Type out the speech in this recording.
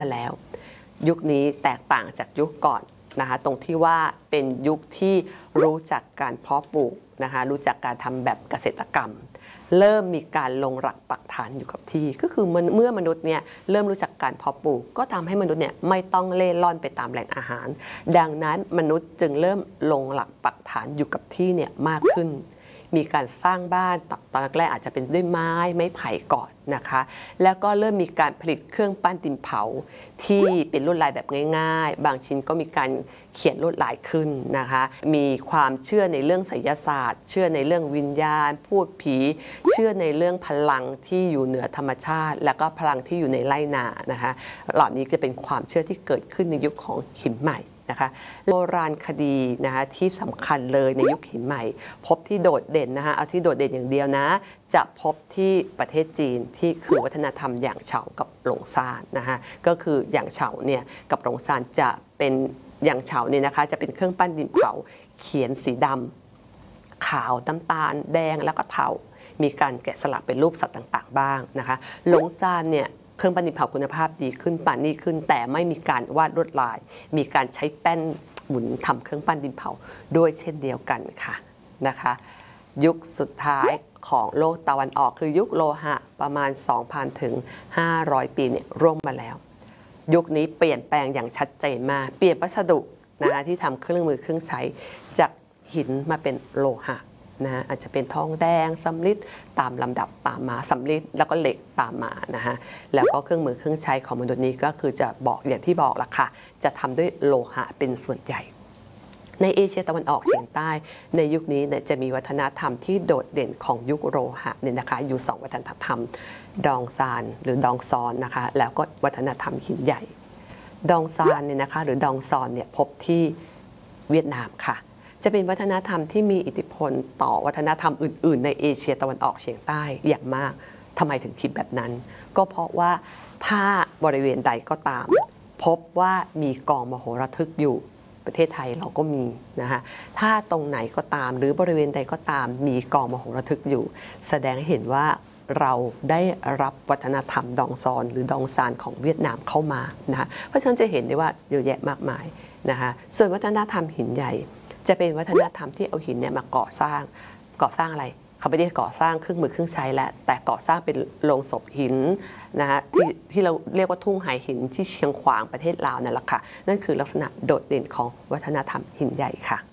แล้วยุคนี้แตกต่างจากยุคก่อนนะคะตรงที่ว่าเป็นยุคที่รู้จักการเพาะปลูกนะคะรู้จักการทำแบบเกษตรกรรมเริ่มมีการลงหลักปักฐานอยู่กับที่ก็คือเมื่อมนุษย์เนี่ยเริ่มรู้จักการเพาะปลูกก็ทำให้มนุษย์เนี่ยไม่ต้องเล่ร่อนไปตามแหล่งอาหารดังนั้นมนุษย์จึงเริ่มลงหลักปักฐานอยู่กับที่เนี่ยมากขึ้นมีการสร้างบ้านตอนแรกอาจจะเป็นด้วยไม้ไผ่ก่อนนะคะแล้วก็เริ่มมีการผลิตเครื่องปั้นดินเผาที่เป็นลวดลายแบบง่ายๆบางชิ้นก็มีการเขียนลวดลายขึ้นนะคะมีความเชื่อในเรื่องไสยศาสตร์เชื่อในเรื่องวิญญาณพูดผีเชื่อในเรื่องพลังที่อยู่เหนือธรรมชาติแล้วก็พลังที่อยู่ในไร่นานะคะเหล่านี้จะเป็นความเชื่อที่เกิดขึ้นในยุคของหินใหม่นะคะโบราณคดีนะคะที่สำคัญเลยในยุคหินใหม่พบที่โดดเด่นนะคะเอาที่โดดเด่นอย่างเดียวนะจะพบที่ประเทศจีนที่คือวัฒนธรรมหยางเฉากับหลงซานนะคะก็คือหยางเฉาเนี่ยกับหลงซานจะเป็นหยางเฉาเนี่ยนะคะจะเป็นเครื่องปั้นดินเผาเขียนสีดำขาวน้ำตาลแดงแล้วก็เทามีการแกะสลักเป็นรูปสัตว์ต่างๆบ้างนะคะหลงซานเนี่ยเครื่องปั้นดินเผาคุณภาพดีขึ้นปานนี่ขึ้นแต่ไม่มีการวาดลวดลายมีการใช้แป้นหมุนทำเครื่องปั้นดินเผาด้วยเช่นเดียวกันค่ะนะคะยุคสุดท้ายของโลกตะวันออกคือยุคโลหะประมาณ 2,000 ถึง 500 ปีเนี่ยร่วงมาแล้วยุคนี้เปลี่ยนแปลงอย่างชัดเจนมากเปลี่ยนวัสดุนะคะที่ทำเครื่องมือเครื่องใช้จากหินมาเป็นโลหะนะอาจจะเป็นทองแดงสำริดตามลำดับตามมาสำริดแล้วก็เหล็กตามมานะฮะแล้วก็เครื่องมือเครื่องใช้ของมนุษย์นี้ก็คือจะบอกอย่างที่บอกละค่ะจะทำด้วยโลหะเป็นส่วนใหญ่ในเอเชียตะวันออกเฉียงใต้ในยุคนี้เนี่ยจะมีวัฒนธรรมที่โดดเด่นของยุคโลหะเนี่ยนะคะอยู่2วัฒนธรรมดองซานหรือดองซอนนะคะแล้วก็วัฒนธรรมหินใหญ่ดองซานเนี่ยนะคะหรือดองซอนเนี่ยพบที่เวียดนามค่ะจะเป็นวัฒนธรรมที่มีอิทธิพลต่อวัฒนธรรมอื่นๆในเอเชียตะวันออกเฉียงใต้อย่างมากทำไมถึงคิดแบบนั้นก็เพราะว่าถ้าบริเวณใดก็ตามพบว่ามีกองมโหระทึกอยู่ประเทศไทยเราก็มีนะคะถ้าตรงไหนก็ตามหรือบริเวณใดก็ตามมีกองมโหระทึกอยู่แสดงให้เห็นว่าเราได้รับวัฒนธรรมดองซอนหรือดองซานของเวียดนามเข้ามานะคะเพราะฉะนั้นจะเห็นได้ว่าเยอะแยะมากมายนะคะส่วนวัฒนธรรมหินใหญ่จะเป็นวัฒนธรรมที่เอาหินเนี่ยมาก่อสร้างอะไรเขาไม่ได้ก่อสร้างเครื่องมือเครื่องใช้แล้วแต่ก่อสร้างเป็นโรงศพหินนะคะที่เราเรียกว่าทุ่งไหหินที่เชียงขวางประเทศลาวนั่นแหละค่ะนั่นคือลักษณะโดดเด่นของวัฒนธรรมหินใหญ่ค่ะ